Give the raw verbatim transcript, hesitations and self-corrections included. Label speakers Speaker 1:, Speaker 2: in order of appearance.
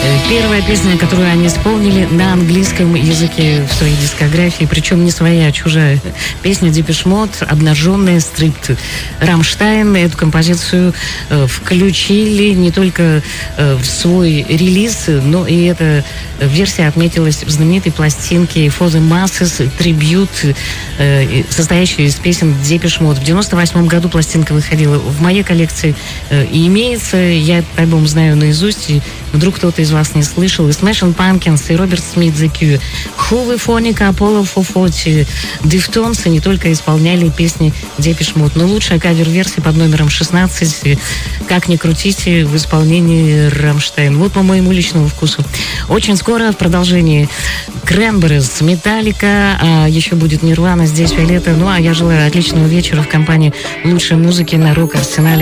Speaker 1: Первая песня, которую они исполнили на английском языке в своей дискографии, причем не своя, а чужая. Песня Депеш Мод «Обнаженная стрит». Рамштайн эту композицию э, включили не только э, в свой релиз, но и эта версия отметилась в знаменитой пластинке «For the Masses» трибьют, э, состоящий из песен Депеш Мод. В девяносто восьмом году пластинка выходила. В моей коллекции э, и имеется. Я этот альбом знаю наизусть, и вдруг кто-то из вас не слышал. И Smashing Pumpkins, и Роберт Смит, The Cure, Хуве Фоника, Apollo four forty, Deftones не только исполняли песни Депеш Мод, но лучшая кавер-версия под номером шестнадцать, как ни крутите, в исполнении Рамштайн. Вот по моему личному вкусу. Очень скоро в продолжении Кренберис, Металлика, а еще будет Нирвана, здесь Виолетта. Ну а я желаю отличного вечера в компании лучшей музыки на Рок-Арсенале.